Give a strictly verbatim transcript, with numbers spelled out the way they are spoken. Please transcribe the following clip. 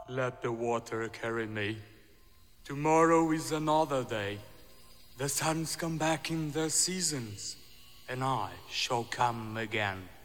Let the water carry me. Tomorrow is another day. The suns come back in their seasons, and I shall come again.